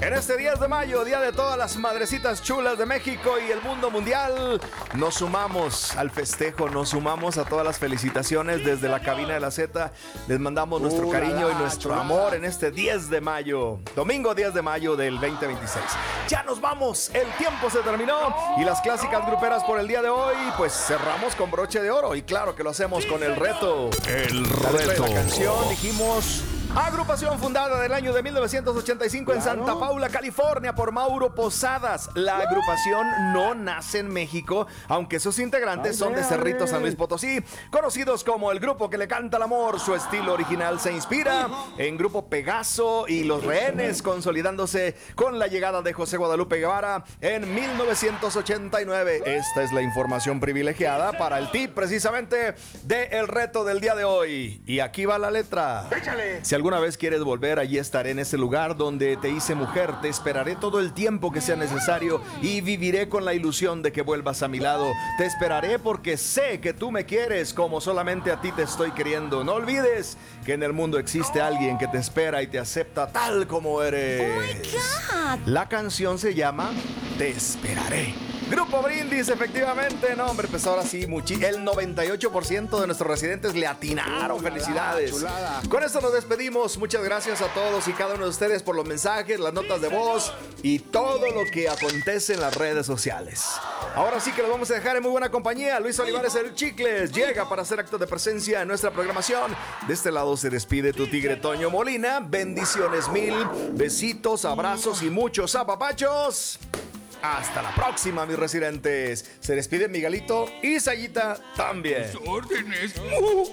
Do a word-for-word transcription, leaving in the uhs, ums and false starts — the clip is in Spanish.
En este diez de mayo, día de todas las madrecitas chulas de México y el mundo mundial, nos sumamos al festejo, nos sumamos a todas las felicitaciones desde la cabina de la Z. Les mandamos nuestro Uh, cariño la, y nuestro chulada. amor en este diez de mayo, domingo diez de mayo del veinte veintiséis. Ya nos vamos, el tiempo se terminó y las clásicas gruperas por el día de hoy, pues cerramos con broche de oro y claro que lo hacemos con el reto. El La letra de reto. la canción, dijimos, agrupación fundada del año de mil novecientos ochenta y cinco en Claro. Santa Paula, California, por Mauro Posadas. La agrupación no nace en México, aunque sus integrantes Ay, son de ay. Cerrito, San Luis Potosí, conocidos como el grupo que le canta el amor. Su estilo original se inspira en Grupo Pegaso y Los Rehenes, consolidándose con la llegada de José Guadalupe Guevara en mil novecientos ochenta y nueve. Esta es la información privilegiada para el tip precisamente de el reto del día de hoy. Y aquí va la letra. Échale. Si alguna vez quieres volver, allí estaré en ese lugar donde te hice mujer. Te esperaré todo el tiempo que sea necesario y viviré con la ilusión de que vuelvas a mi lado. Te esperaré porque sé que tú me quieres como solamente a ti te estoy queriendo. No olvides que en el mundo existe alguien que te espera y te acepta tal como eres. La canción se llama Te esperaré. Grupo Brindis, efectivamente. No, hombre, pues ahora sí, muchi- el noventa y ocho por ciento de nuestros residentes le atinaron. Chulada, Felicidades. chulada. Con esto nos despedimos. Muchas gracias a todos y cada uno de ustedes por los mensajes, las notas de voz y todo lo que acontece en las redes sociales. Ahora sí que los vamos a dejar en muy buena compañía. Luis Olivares, el Chicles, llega para hacer acto de presencia en nuestra programación. De este lado se despide tu tigre Toño Molina. Bendiciones mil, besitos, abrazos y muchos apapachos. Hasta la próxima, mis residentes. Se despide Miguelito y Sayita también. Órdenes.